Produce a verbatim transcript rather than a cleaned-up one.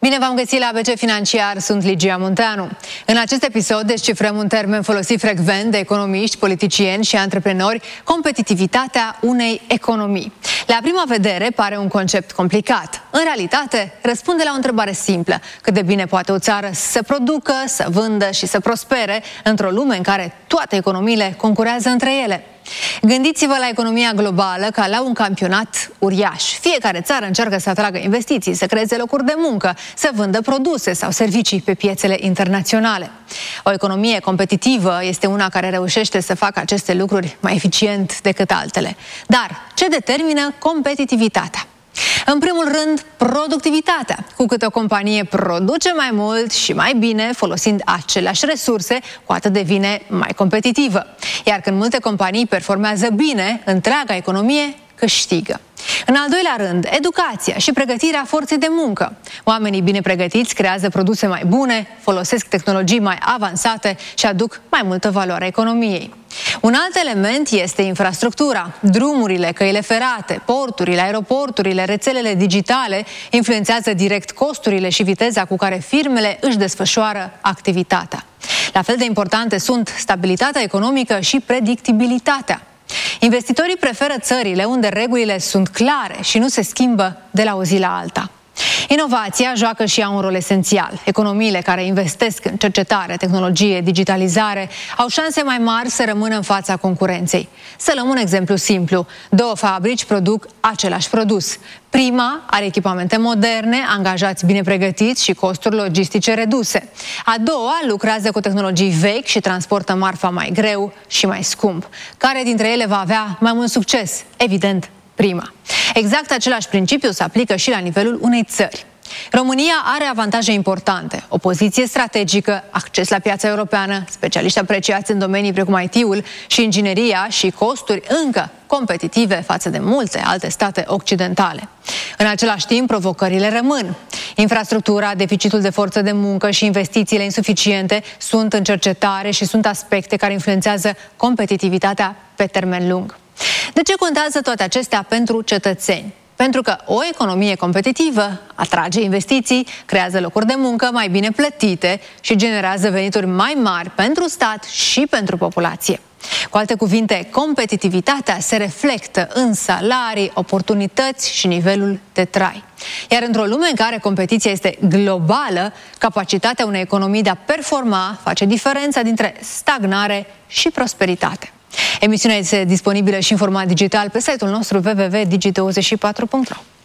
Bine v-am găsit la A B C Financiar, sunt Ligia Munteanu. În acest episod descifrăm un termen folosit frecvent de economiști, politicieni și antreprenori, competitivitatea unei economii. La prima vedere pare un concept complicat. În realitate, răspunde la o întrebare simplă: cât de bine poate o țară să se producă, să vândă și să prospere într-o lume în care toate economiile concurează între ele. Gândiți-vă la economia globală ca la un campionat uriaș. Fiecare țară încearcă să atragă investiții, să creeze locuri de muncă, să vândă produse sau servicii pe piețele internaționale. O economie competitivă este una care reușește să facă aceste lucruri mai eficient decât altele. Dar ce determină competitivitatea? În primul rând, productivitatea. Cu cât o companie produce mai mult și mai bine, folosind aceleași resurse, cu atât devine mai competitivă. Iar când multe companii performează bine, întreaga economie câștigă. În al doilea rând, educația și pregătirea forței de muncă. Oamenii bine pregătiți creează produse mai bune, folosesc tehnologii mai avansate și aduc mai multă valoare economiei. Un alt element este infrastructura. Drumurile, căile ferate, porturile, aeroporturile, rețelele digitale influențează direct costurile și viteza cu care firmele își desfășoară activitatea. La fel de importante sunt stabilitatea economică și predictibilitatea. Investitorii preferă țările unde regulile sunt clare și nu se schimbă de la o zi la alta. Inovația joacă și ea un rol esențial. Economiile care investesc în cercetare, tehnologie, digitalizare au șanse mai mari să rămână în fața concurenței. Să luăm un exemplu simplu. Două fabrici produc același produs. Prima are echipamente moderne, angajați bine pregătiți și costuri logistice reduse. A doua lucrează cu tehnologii vechi și transportă marfa mai greu și mai scump. Care dintre ele va avea mai mult succes? Evident, prima. Exact același principiu se aplică și la nivelul unei țări. România are avantaje importante: o poziție strategică, acces la piața europeană, specialiști apreciați în domenii precum I T-ul și ingineria și costuri încă competitive față de multe alte state occidentale. În același timp, provocările rămân. Infrastructura, deficitul de forță de muncă și investițiile insuficiente sunt în cercetare și sunt aspecte care influențează competitivitatea pe termen lung. De ce contează toate acestea pentru cetățeni? Pentru că o economie competitivă atrage investiții, creează locuri de muncă mai bine plătite și generează venituri mai mari pentru stat și pentru populație. Cu alte cuvinte, competitivitatea se reflectă în salarii, oportunități și nivelul de trai. Iar într-o lume în care competiția este globală, capacitatea unei economii de a performa face diferența dintre stagnare și prosperitate. Emisiunea este disponibilă și în format digital pe site-ul nostru w w w punct digi douăzeci și patru punct ro.